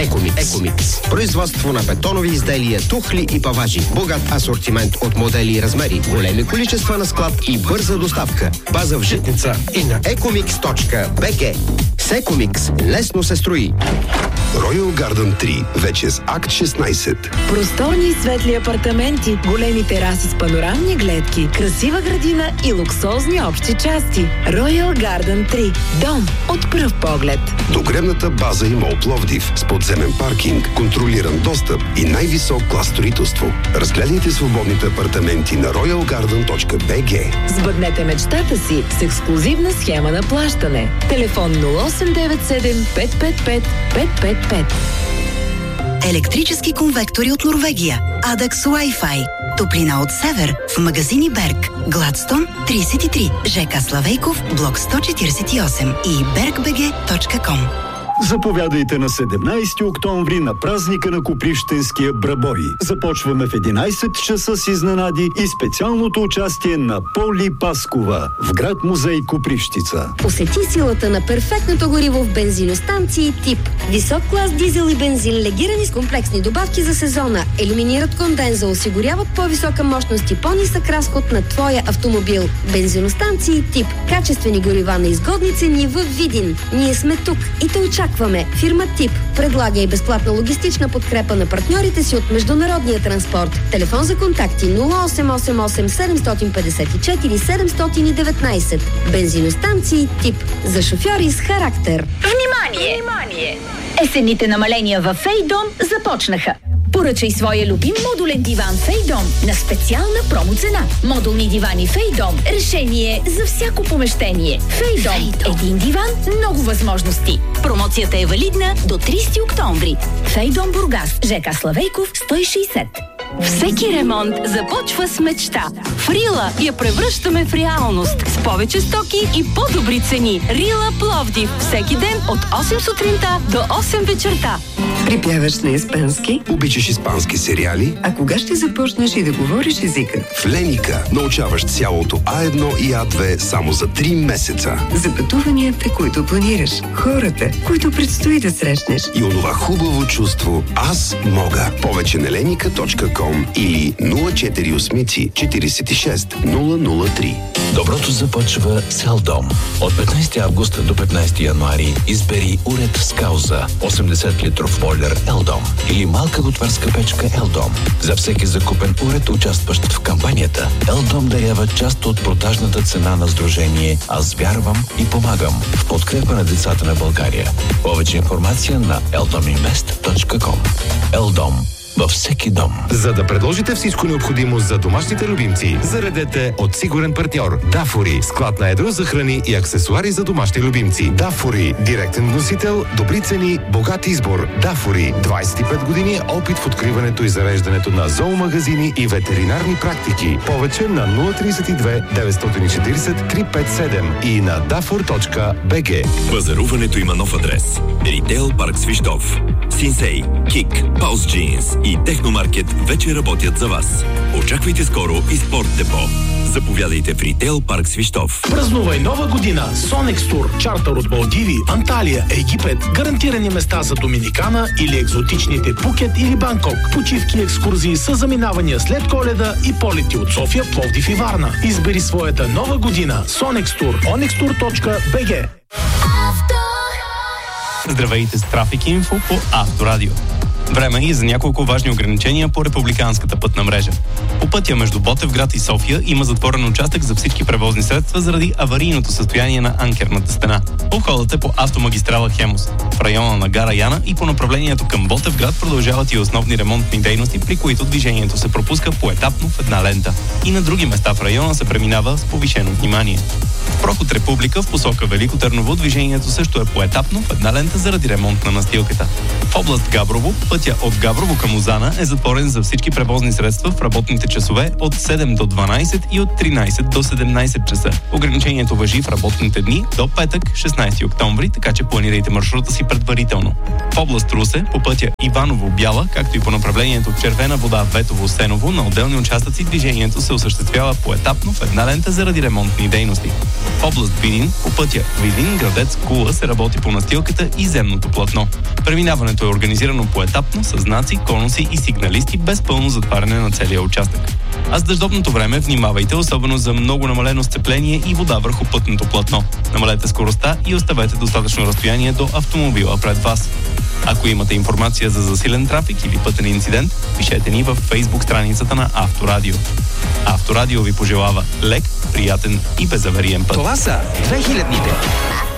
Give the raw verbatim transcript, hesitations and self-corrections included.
Екомикс. Екомикс. Производство на бетонови изделия, тухли и паважи. Богат асортимент от модели и размери. Големи количества на склад и бърза доставка. База в Житница и на екомикс точка би джи. С Екомикс лесно се строи. Royal Garden три, вече с акт шестнайсет. Просторни и светли апартаменти, големи тераси с панорамни гледки, красива градина и луксозни общи части. Royal Garden три. Дом от пръв поглед. Догребната база и мол Пловдив с подземен паркинг, контролиран достъп и най-висок клас строителство. Разгледайте свободните апартаменти на роял гарден точка би джи. Сбъднете мечтата си с ексклузивна схема на плащане. Телефон нула осем девет седем пет пет пет пет пет пет. Електрически конвектори от Норвегия. Adax Wi-Fi. Топлина от север в магазини Берг. Гладстон трийсет и три. ЖК Славейков, блок сто четирийсет и осем и берг би джи точка ком. Заповядайте на седемнайсети октомври на празника на Копривщенския брабой. Започваме в единайсет часа с изненади и специалното участие на Поли Паскова в град музей Копривщица. Усети силата на перфектното гориво в бензиностанции тип. Висок клас дизел и бензин, легирани с комплексни добавки за сезона, елиминират конденза, осигуряват по-висока мощност и по-нисък разход на твоя автомобил. Бензиностанции тип. Качествени горива на изгодни цени в Видин. Ние сме тук и те очакваме. Фирма Тип предлага и безплатна логистична подкрепа на партньорите си от международния транспорт. Телефон за контакти нула осем осем осем седем пет четири седем едно девет. Бензиностанции Тип. За шофьори с характер. Внимание! Внимание! Есенните намаления във Фейдом започнаха. Поръчай своя любим модулен диван Фейдом на специална промо цена. Модулни дивани Фейдом. Решение за всяко помещение. Фейдом. Един диван, много възможности. Промоцията е валидна до трийсети октомври. Фейдом Бургас. ЖК Славейков сто и шейсет. Всеки ремонт започва с мечта. В Рила я превръщаме в реалност с повече стоки и по-добри цени. Рила Пловдив. Всеки ден от осем сутринта до осем вечерта. Припяваш на испански? Обичаш испански сериали? А кога ще започнеш и да говориш езика? В Леника научаваш цялото А едно и А две само за три месеца. За пътуванията, които планираш, хората, които предстои да срещнеш. И онова хубаво чувство «Аз мога». Повече на леника точка ком или нула четири осем четирийсет и шест нула нула три. Доброто започва с Елдом. От петнайсети август до петнайсети януари избери уред с кауза осемдесет литров бойлер Елдом или малка готварска печка Елдом. За всеки закупен уред, участващ в кампанията, Елдом дарява част от продажната цена на сдружение «Аз вярвам и помагам» в подкрепа на децата на България. Повече информация на елдом инвест точка ком. Елдом. Във всеки дом. За да предложите всичко необходимо за домашните любимци, заредете от сигурен партньор Дафори. Склад на едро за храни и аксесуари за домашни любимци. Дафори. Директен вносител, добри цени, богат избор. Дафори. двайсет и пет години опит в откриването и зареждането на зоомагазини и ветеринарни практики. Повече на нула трийсет и две деветстотин и четирийсет триста петдесет и седем и на дафор точка би джи. Пазаруването има нов адрес. Ритейл парк Свищов. Синсей, Кик, Паус Джинс и Техномаркет вече работят за вас. Очаквайте скоро и Спорт Депо. Заповядайте в Ритейл парк Свищов. Празнувай нова година с Sonex Tour. Чартър от Малдиви, Анталия, Египет. Гарантирани места за Доминикана или екзотичните Пукет или Банкок. Почивки и екскурзии с заминавания след Коледа и полети от София, Пловдив и Варна. Избери своята нова година. Sonex Tour. онекс тур точка би джи. Здравейте с Трафик Инфо по Авторадио. Време и за няколко важни ограничения по републиканската пътна мрежа. По пътя между Ботевград и София има затворен участък за всички превозни средства заради аварийното състояние на анкерната стена. Обходът е по автомагистрала Хемус. В района на гара Яна и по направлението към Ботевград продължават и основни ремонтни дейности, при които движението се пропуска поетапно в една лента. И на други места в района се преминава с повишено внимание. В проход Република в посока Велико Търново движението също е поетапно в една лента заради ремонт на настилката. В област Габрово пътя от Габрово към Лозана е затворен за всички превозни средства в работните часове от седем до дванайсет и от тринайсет до седемнайсет часа. Ограничението важи в работните дни до петък, шестнайсети октомври, така че планирайте маршрута си предварително. В област Русе по пътя Иваново-Бяла, както и по направлението Червена вода Ветово-Сеново на отделни участъци движението се осъществява поетапно в една лента заради ремонтни дейности. В област Видин по пътя Видин, Градец, Кула се работи по настилката и земното платно. Преминаването е организирано поетапно с знаци, конуси и сигналисти без пълно затваряне на целия участък. А с дъждовното време внимавайте, особено за много намалено сцепление и вода върху пътното платно. Намалете скоростта и оставете достатъчно разстояние до автомобила пред вас. Ако имате информация за засилен трафик или пътен инцидент, пишете ни във Фейсбук страницата на Авторадио. Авторадио ви пожелава лек, приятен и безавариен път. Това са две хилядните.